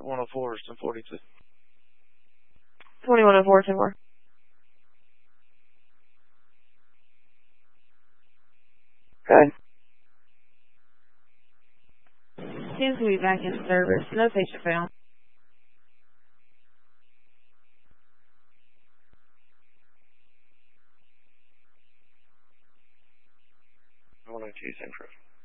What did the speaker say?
104 is 1042. 2104, 10-4. Good. Seems to be back in service. No patient found. 102, same proof.